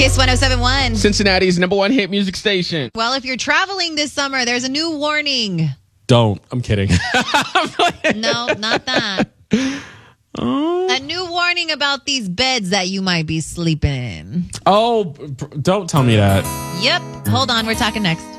Kiss 107.1. Cincinnati's #1 hit music station. Well, if you're traveling this summer, there's a new warning. Don't. I'm kidding. No, not that. A new warning about these beds that you might be sleeping in. Oh, don't tell me that. Yep. Hold on. We're talking next.